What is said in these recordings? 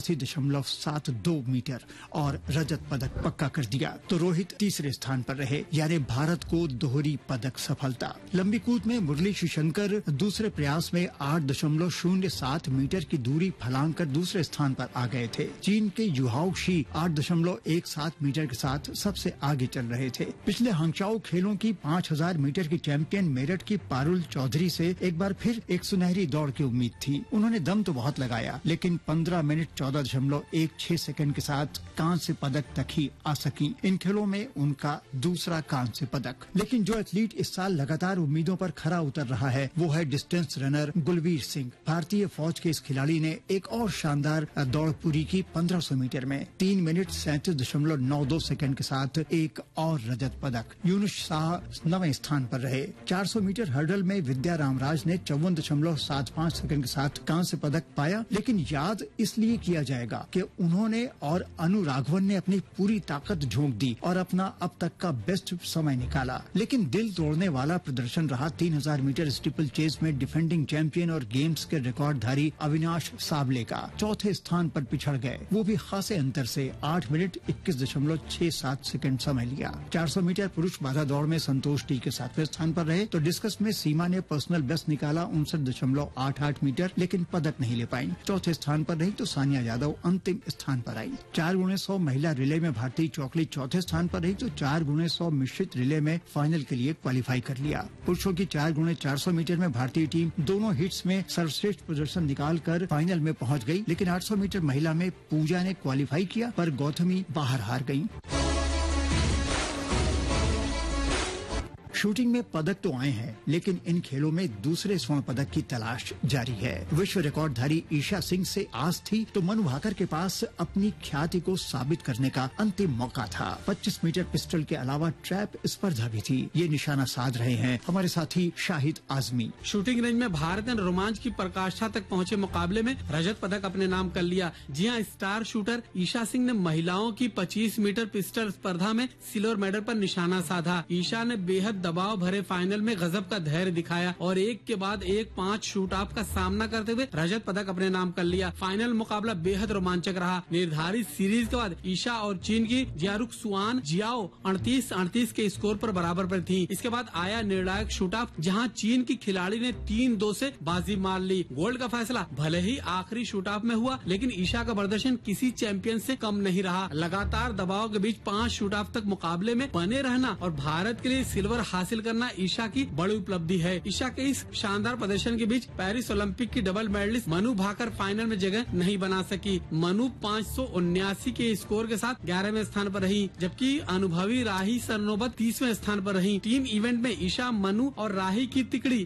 81.72 metre और रजत पदक पक्का कर दिया। तो रोहित तीसरे स्थान पर रहे, यानी भारत को दोहरी पदक सफलता। लंबी कूद में मुरली श्रीशंकर दूसरे प्रयास में 8.07 मीटर की दूरी फलांग कर दूसरे स्थान पर आ गए थे। चीन के युहाओ शी 8.17 मीटर के साथ सबसे आगे चल रहे थे। पिछले हंगचाओ खेलों की 5000 मीटर की चैंपियन मेरठ की पारुल चौधरी से एक बार फिर एक सुनहरी दौड़ की उम्मीद थी। उन्होंने दम तो बहुत लगाया, लेकिन 15 मिनट 14.16 सेकंड के साथ कांस्य पदक तक ही आ सकी। इन खेलों में उनका दूसरा कांस्य पदक। लेकिन जो एथलीट इस साल लगातार उम्मीदों पर खरा उतर रहा है वो है डिस्टेंस रनर गुलवीर सिंह। भारतीय फौज के इस खिलाड़ी ने एक और शानदार दौड़ पूरी की 1500 मीटर में 3 मिनट 37.92 सेकंड के साथ एक और रजत पदक। यूनुस शाह 9वें स्थान पर रहे। 400 मीटर हर्डल में विद्या रामराज ने 54.75 सेकंड के साथ कांस्य पदक पाया, लेकिन याद इसलिए किया जाएगा कि उन्होंने और अनु राघवन ने अपनी पूरी ताकत झोंक दी और अपना अब तक का बेस्ट समय निकाला। लेकिन दिल तोड़ने वाला प्रदर्शन रहा 3000 मीटर स्टीपल चेज में डिफेंडिंग चैंपियन और गेम्स के रिकॉर्डधारी अविनाश साबले का। चौथे स्थान पर पिछड़ गए, वो भी खासे अंतर से। 8 मिनट 21.67 सेकंड समय लिया। 400 मीटर पुरुष बाधा दौड़ में संतोष टी के 7वें स्थान पर रहे। तो डिस्कस में सीमा ने पर्सनल बेस्ट निकाला 59.88 मीटर, लेकिन पदक नहीं ले पाई। चौथे स्थान पर रही तो सानिया यादव अंतिम स्थान पर आई। 4x100 महिला रिले में भारतीय चौकली चौथे स्थान पर रही तो 4x100 मिश्रित रिले में फाइनल के लिए क्वालिफाई कर लिया। पुरुषों की 4x400 मीटर में भारतीय टीम दोनों हिट्स में सर्वश्रेष्ठ प्रदर्शन निकालकर फाइनल में पहुंच गई, लेकिन 800 मीटर महिला में पूजा ने क्वालिफाई किया पर गौतमी बाहर हार गयी। शूटिंग में पदक तो आए हैं, लेकिन इन खेलों में दूसरे स्वर्ण पदक की तलाश जारी है। विश्व रिकॉर्डधारी ईशा सिंह से आस थी तो मनु भाकर के पास अपनी ख्याति को साबित करने का अंतिम मौका था। 25 मीटर पिस्टल के अलावा ट्रैप स्पर्धा भी थी। ये निशाना साध रहे हैं हमारे साथी शाहिद आजमी। शूटिंग रेंज में भारत ने रोमांच की पराकाष्ठा तक पहुंचे मुकाबले में रजत पदक अपने नाम कर लिया। जी हां, स्टार शूटर ईशा सिंह ने महिलाओं की 25 मीटर पिस्टल स्पर्धा में सिल्वर मेडल पर निशाना साधा। ईशा ने बेहद दबाव भरे फाइनल में गजब का धैर्य दिखाया और एक के बाद एक 5 शूट ऑफ का सामना करते हुए रजत पदक अपने नाम कर लिया। फाइनल मुकाबला बेहद रोमांचक रहा। निर्धारित सीरीज के बाद ईशा और चीन की जियारुक सुआन जियाओ 38-38 के स्कोर पर बराबर पर थी। इसके बाद आया निर्णायक शूट ऑफ, जहां चीन की खिलाड़ी ने 3-2 से बाजी मार ली। गोल्ड का फैसला भले ही आखिरी शूट ऑफ में हुआ, लेकिन ईशा का प्रदर्शन किसी चैंपियन से कम नहीं रहा। लगातार दबाव के बीच 5 शूट ऑफ तक मुकाबले में बने रहना और भारत के लिए सिल्वर हासिल करना ईशा की बड़ी उपलब्धि है। ईशा के इस शानदार प्रदर्शन के बीच पेरिस ओलंपिक की double medallist Manu Bhaker final में जगह नहीं बना सकी। मनु 579 के स्कोर के साथ 11वें स्थान पर रही, जबकि अनुभवी राही सरनोबत 30वें स्थान पर रही। टीम इवेंट में ईशा, मनु और राही की तिकड़ी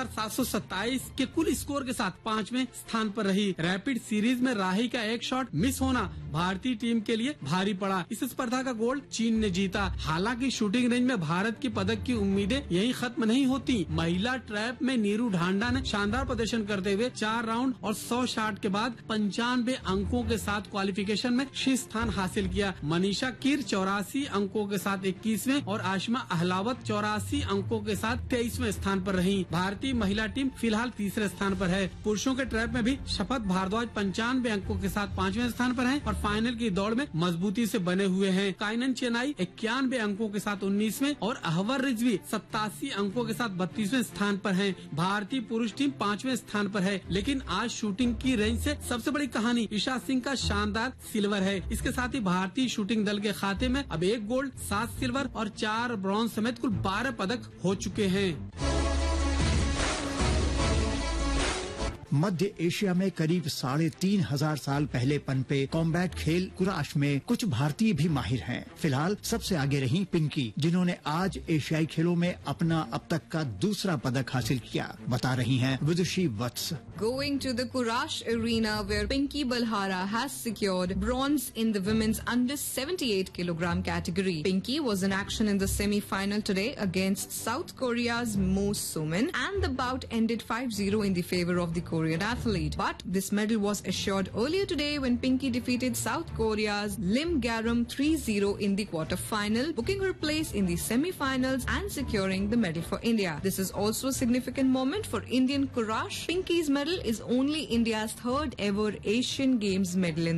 1727 के कुल स्कोर के साथ 5वें स्थान पर रही। रैपिड सीरीज में राही का एक शॉट मिस होना भारतीय टीम के लिए भारी पड़ा। इस स्पर्धा का गोल्ड चीन ने जीता। हालांकि शूटिंग रेंज में भारत की पदक की उम्मीदें यही खत्म नहीं होती। महिला ट्रैप में नीरू ढांडा ने शानदार प्रदर्शन करते हुए 4 राउंड और 100 शॉट के बाद 95 अंकों के साथ क्वालिफिकेशन में शीर्ष स्थान हासिल किया। मनीषा कीर 84 अंकों के साथ 21वें और आशमा अहलावत 84 अंकों के साथ 23वें स्थान पर रही। भारतीय महिला टीम फिलहाल तीसरे स्थान पर है। पुरुषों के ट्रैप में भी शपथ भारद्वाज 95 अंकों के साथ 5वें स्थान पर है और फाइनल की दौड़ में मजबूती से बने हुए हैं। काइनन चेनाई 91 अंकों के साथ 19वें और अहवर रिजवी 87 अंकों के साथ 32वें स्थान पर हैं। भारतीय पुरुष टीम 5वें स्थान पर है। लेकिन आज शूटिंग की रेंज से सबसे बड़ी कहानी ईशा सिंह का शानदार सिल्वर है। इसके साथ ही भारतीय शूटिंग दल के खाते में अब 1 गोल्ड, 7 सिल्वर और 4 ब्रॉन्ज समेत कुल 12 पदक हो चुके हैं। मध्य एशिया में करीब 3500 साल पहले पनपे कॉम्बैट खेल कुराश में कुछ भारतीय भी माहिर हैं। फिलहाल सबसे आगे रही पिंकी, जिन्होंने आज एशियाई खेलों में अपना अब तक का दूसरा पदक हासिल किया। बता रही हैं विदुषी वत्स। Going to the Kurash arena where Pinky Balhara has secured bronze in the women's under 78 kilogram category. Pinky was in action in the semi-final today against South Korea's Mo Sumin, and the bout ended 5-0 in the favor of the Korean athlete. But this medal was assured earlier today when Pinky defeated South Korea's Lim Garum 3-0 in the quarter-final, booking her place in the semi-finals and securing the medal for India. This is also a significant moment for Indian Kurash. Pinky's medal is only India's third ever Asian Games medal in